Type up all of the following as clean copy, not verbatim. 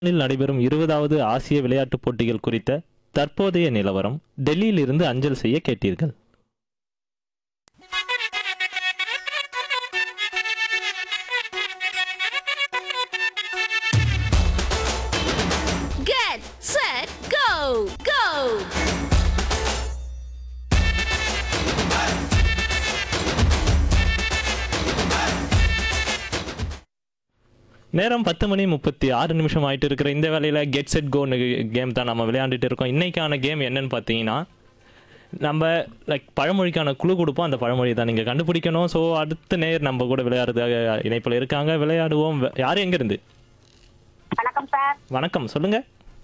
நடைபெறும் 20வது ஆசிய விளையாட்டுப் போட்டிகள் குறித்த தற்போதைய நிலவரம் டெல்லியிலிருந்து அஞ்சல் செய்ய கேட்டீர்கள். Get set go go. நேரம் 10:36 ஆயிட்டு இருக்கிற இந்த வேலையில் கெட் செட் கோ கேம் தான் நம்ம விளையாண்டுட்டு இருக்கோம். இன்னைக்கான கேம் என்னன்னு பார்த்தீங்கன்னா, நம்ம பழமொழிக்கான குழு கொடுப்போம். அந்த பழமொழி தான் நீங்கள் கண்டுபிடிக்கணும். ஸோ அடுத்த நேர் நம்ம கூட விளையாடுறதாக இணைப்பில் இருக்காங்க. விளையாடுவோம். யார் எங்கேருந்து? வணக்கம் சார். வணக்கம், சொல்லுங்க.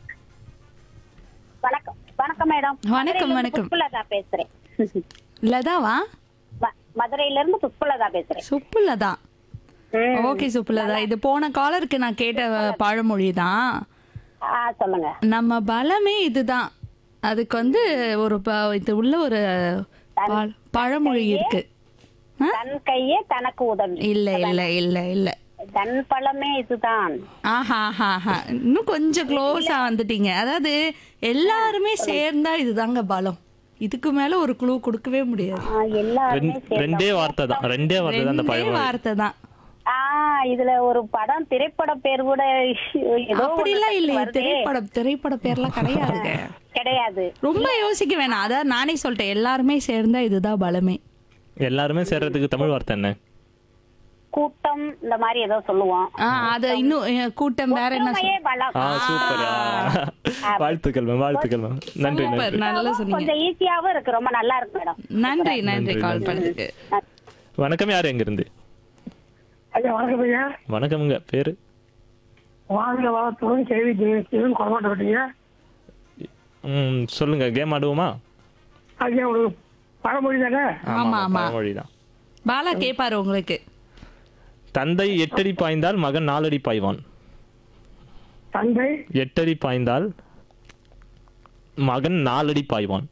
வணக்கம் வணக்கம் மேடம். வணக்கம் வணக்கம். சுப்புலதா பேசுறேன். லதாவா? மதுரையில இருந்து சுப்புலதா பேசுறேன். சுப்புலதா. ஓகே சுப்புலதா, இது போன காலருக்கு நான் கேட்ட பழமொழி தான். சொல்லுங்க. நம்ம பலமே இதுதான். அதுக்கு வந்து ஒரு இது உள்ள ஒரு பழமொழி இருக்கு. தன் கையே தனக்கு உதவி. இல்ல இல்ல இல்ல இல்ல, தன் பலமே இதுதான். ஆஹா, இன்னும் கொஞ்சம் க்ளோஸா வந்துட்டீங்க. அதாவது எல்லாருமே சேர்ந்தா இதுதாங்க பலம். இதுக்கு மேல ஒரு குழு கொடுக்கவே முடியாது. எல்லாருமே ரெண்டே வார்த்தை தான் அந்த பழமொழி. வார்த்தை தான். இதுல ஒரு படம் திரைப்பட பேர் கூட ஏதோ அப்படிலாம் இல்லையே. திரைப்பட பேர்லாம் கிடையாதுங்க. கிடையாது. ரொம்ப யோசிக்க வேணாம். அதான் நானே சொல்லிட்டேன், எல்லாருமே சேர்ந்தா இதுதான் பலமே. எல்லாருமே சேர்றதுக்கு தமிழ் வார்த்தை என்ன? கூட்டம், இந்த மாதிரி ஏதோ சொல்லுவோம். அது இன்னும் கூட்டம் வேற என்ன சூப்பர். வாழ்த்துக்கள் மேம், வாழ்த்துக்கள் மேம். நன்றி நன்றி. நல்லா சொன்னீங்க. கொஞ்சம் ஈஸியாவும் இருக்கு. ரொம்ப நல்லா இருக்கு மேடம். நன்றி கால் பண்ணதுக்கு. வணக்கம், யார் எங்கிருந்து? ஐயா வணக்கம் ஐயா. வணக்கம்ங்க. பேரு? வாழ்க வளத்துடன் கேள்வி ஜெயசீலன் கொடமாட்டப்பட்டீங்க. சொல்லுங்க, கேம் ஆடுவோமா? ஐயா ஒரு பழமொழி தானே? ஆமா ஆமா, பழமொழி தான். பாலா கேப்பாரு உங்களுக்கு. தந்தை 8 அடி பாய்ந்தால் மகன் 4 அடி பாய்வான். தந்தை 8 அடி பாய்ந்தால் மகன் 4 அடி பாய்வான்.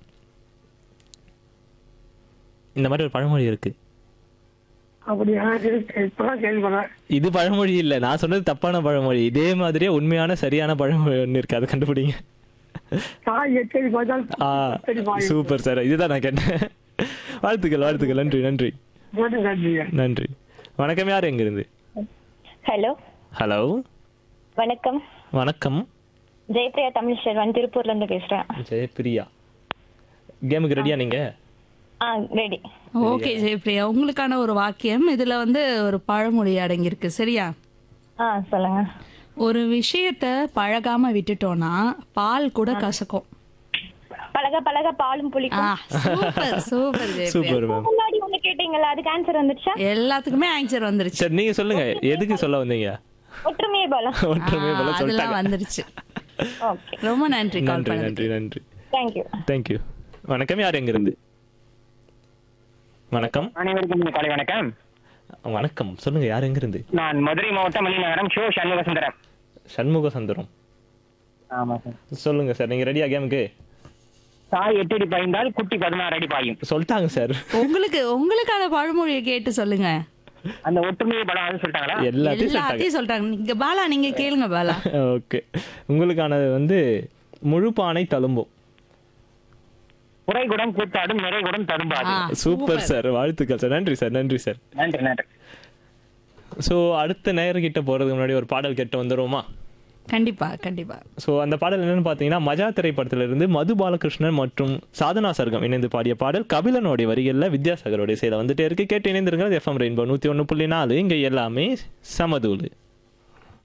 இந்த மாதிரி ஒரு பழமொழி இருக்கு. அப்படியா? இப்பதான் கேள்விப்பட்டேன். இது பழமொழி இல்ல, நான் சொன்னது தப்பான பழமொழி. இதே மாதிரியே உண்மையான சரியான பழமொழி ஒன்று இருக்கு, அதை கண்டுபிடிங்க. தாய் 8 அடி பாய்ந்தால் 8 அடி பாயும். சூப்பர் சார், இதுதான் நான் கேட்டேன். வாழ்த்துக்கள் வாழ்த்துக்கள். நன்றி நன்றி நன்றி. வணக்கம், யார் எங்கிருந்து? ஹலோ ஹலோ, வணக்கம். வணக்கம். ஜெயபிரியா தமிழ்ச்செல்வன், திருப்பூர்ல இருந்து பேசுறேன். ஜெயபிரியா, கேமுக்கு ரெடியா நீங்க? ரெடி. ஓகே ஜெயபிரியா, உங்களுக்கான ஒரு வாக்கியம். இதுல வந்து ஒரு பழமொழி அடங்கியிருக்கு, சரியா? சொல்லுங்க. ஒரு விஷயத்த பழகாம விட்டுட்டோம்னா பால் கூட கசக்கும். பழக பழக பாலும் புளிக்கும். Super super Jayapriya. Super ma'am. முன்னாடி ஒண்ணு கேட்டீங்களா, அதுக்கு ஆன்சர் வந்துருச்சா? எல்லாத்துக்குமே ஆன்சர் வந்துருச்சு. சரி, நீங்க சொல்லுங்க, எதுக்கு சொல்ல வந்தீங்க? ஒற்றுமையே பலம். ஒற்றுமை பலம் அதெல்லாம் சொல்லிட்டாங்க. வந்துருச்சு. ஓகே, ரொம்ப நன்றி கால் நன்றி பண்ணதுக்கு. நன்றி நன்றி. Thank you. தேங்க்யூ. வணக்கம், யார் எங்கிருந்து? வணக்கம். அனைவருக்கும் காலை வணக்கம். வணக்கம், சொல்லுங்க, யார் எங்கிருந்து? நான் மதுரை மாவட்டம் மணிநகரம் ஷோ சண்முக சுந்தரம். சண்முக சுந்தரம். ஆமா சார். சொல்லுங்க சார், நீங்க ரெடியா கேமுக்கு? தாய் 8 அடி பாய்ந்தால் குட்டி 16 அடி பாயும். சொல்லிட்டாங்க சார். உங்களுக்கான பழமொழியை கேட்டு சொல்லுங்க. அந்த ஒற்றுமையை பலம் அது சொல்லிட்டாங்களா? எல்லாத்தையும் சொல்லிட்டாங்க. நீங்க பாலா, நீங்க கேளுங்க பாலா. ஓகே, உங்களுக்கானது வந்து முழு பானை தழும்பும். குறைகுடம் கூத்தாடும் நிறைகுடம் ததும்பாது. சூப்பர் சார், வாழ்த்துக்கள் சார். நன்றி சார். நன்றி சார். நன்றி நன்றி. ஸோ அடுத்த நேரக்கிட்ட போகிறதுக்கு முன்னாடி ஒரு பாடல் கேட்டு வந்துடுவோமா? கண்டிப்பா கண்டிப்பா. ஸோ அந்த பாடல் என்னன்னு பார்த்தீங்கன்னா, மஜா திரைப்படத்திலிருந்து மது பாலகிருஷ்ணன் மற்றும் சாதனா சர்கம் இணைந்து பாடிய பாடல். கபிலனுடைய வரிகளில் வித்யாசாகரோடைய சேலை வந்துட்டே இருக்கு. கேட்டு இணைந்திருக்கிறது FM ரெயின்போ 101.4. இங்கே எல்லாமே சமதூளு.